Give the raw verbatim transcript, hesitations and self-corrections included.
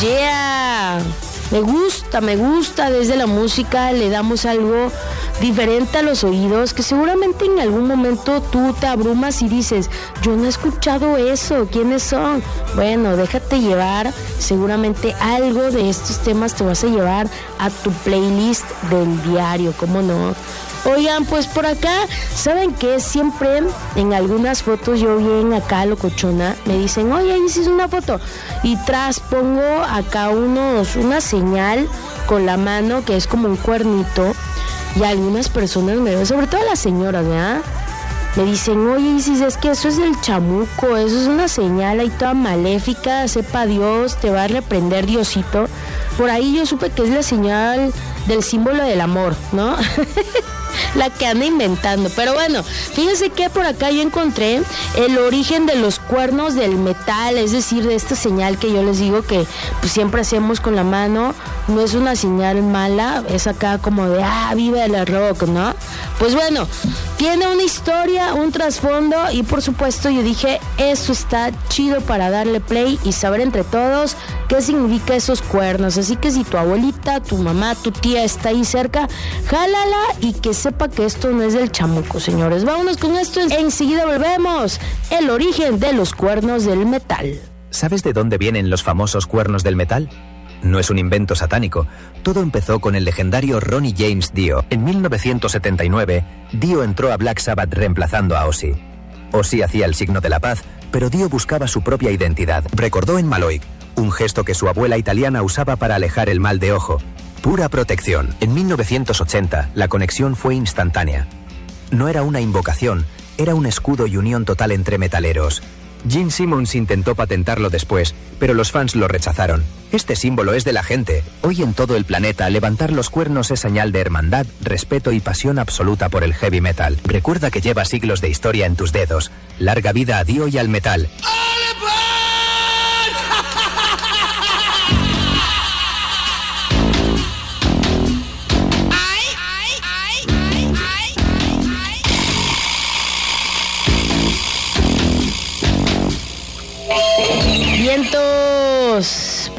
Yeah. Me gusta, me gusta. Desde la música le damos algo diferente a los oídos, que seguramente en algún momento tú te abrumas y dices, yo no he escuchado eso, ¿quiénes son? Bueno, déjate llevar, seguramente algo de estos temas te vas a llevar a tu playlist del diario, ¿cómo no? Oigan, pues por acá, ¿saben qué? Siempre en algunas fotos yo bien acá locochona, me dicen, oye, ahí hiciste una foto. Y tras pongo acá unos, una señal con la mano que es como un cuernito. Y algunas personas me ven, sobre todo las señoras, ¿verdad? Me dicen, oye, Isis, es que eso es el chamuco, eso es una señal ahí toda maléfica, sepa Dios, te va a reprender Diosito. Por ahí yo supe que es la señal del símbolo del amor, ¿no? La que anda inventando. Pero bueno, fíjense que por acá yo encontré el origen de los cuernos del metal, es decir, de esta señal que yo les digo que pues siempre hacemos con la mano. No es una señal mala, es acá como de, ah, viva el rock, ¿no? Pues bueno, tiene una historia, un trasfondo y por supuesto yo dije, esto está chido para darle play y saber entre todos qué significa esos cuernos. Así que si tu abuelita, tu mamá, tu tía está ahí cerca, jálala y que sepa que esto no es del chamuco, señores. Vámonos con esto, enseguida volvemos. El origen de los cuernos del metal. ¿Sabes de dónde vienen los famosos cuernos del metal? No es un invento satánico. Todo empezó con el legendario Ronnie James Dio. En mil novecientos setenta y nueve, Dio entró a Black Sabbath reemplazando a Ozzy. Ozzy hacía el signo de la paz, pero Dio buscaba su propia identidad. Recordó en Maloik, un gesto que su abuela italiana usaba para alejar el mal de ojo. Pura protección. En mil novecientos ochenta, la conexión fue instantánea. No era una invocación, era un escudo y unión total entre metaleros. Gene Simmons intentó patentarlo después, pero los fans lo rechazaron. Este símbolo es de la gente. Hoy en todo el planeta, levantar los cuernos es señal de hermandad, respeto y pasión absoluta por el heavy metal. Recuerda que lleva siglos de historia en tus dedos. Larga vida a Dio y al metal. Vientos.